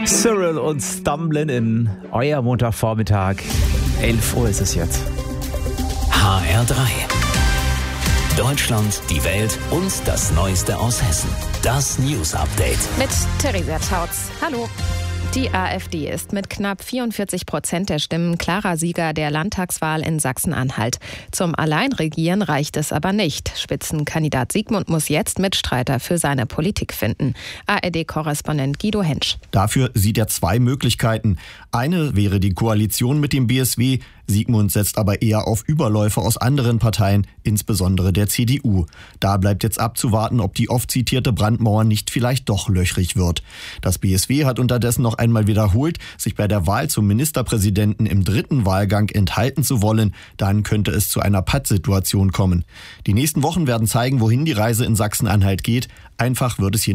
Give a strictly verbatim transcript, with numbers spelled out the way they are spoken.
Cyril und Stumblin' in euer Montagvormittag. elf Uhr ist es jetzt. H R drei. Deutschland, die Welt und das Neueste aus Hessen. Das News Update. Mit Theresa Tautz. Hallo. Die AfD ist mit knapp vierundvierzig Prozent der Stimmen klarer Sieger der Landtagswahl in Sachsen-Anhalt. Zum Alleinregieren reicht es aber nicht. Spitzenkandidat Siegmund muss jetzt Mitstreiter für seine Politik finden. A R D-Korrespondent Guido Hensch. Dafür sieht er zwei Möglichkeiten. Eine wäre die Koalition mit dem B S W. Siegmund setzt aber eher auf Überläufe aus anderen Parteien, insbesondere der C D U. Da bleibt jetzt abzuwarten, ob die oft zitierte Brandmauer nicht vielleicht doch löchrig wird. Das B S W hat unterdessen noch einmal wiederholt, sich bei der Wahl zum Ministerpräsidenten im dritten Wahlgang enthalten zu wollen. Dann könnte es zu einer Pattsituation kommen. Die nächsten Wochen werden zeigen, wohin die Reise in Sachsen-Anhalt geht. Einfach wird es hier